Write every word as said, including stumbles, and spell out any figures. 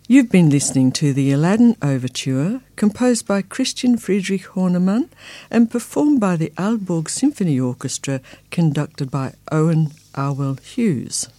You've been listening to the Aladdin Overture, composed by Christian Friedrich Hornemann and performed by the Aalborg Symphony Orchestra, conducted by Owen Arwell Hughes.